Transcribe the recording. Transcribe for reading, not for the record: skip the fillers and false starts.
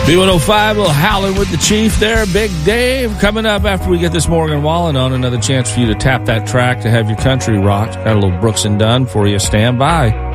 B105, little Howlin' with the Chief there. Big Dave coming up after we get this Morgan Wallen on. Another chance for you to tap that track to have your country rocked. Got a little Brooks and Dunn for you. Stand by.